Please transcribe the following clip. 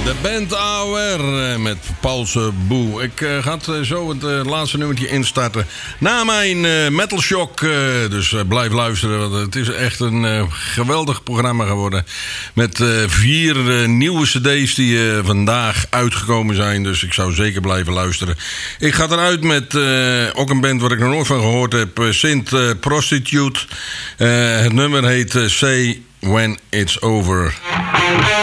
De band AOR met Paulse Boe. Ik ga zo het laatste nummertje instarten na mijn Metal Shock. Dus blijf luisteren, want het is echt een geweldig programma geworden. Met 4 nieuwe cd's die vandaag uitgekomen zijn. Dus ik zou zeker blijven luisteren. Ik ga eruit met ook een band waar ik nog nooit van gehoord heb. Sint Prostitute. Het nummer heet Say When It's Over.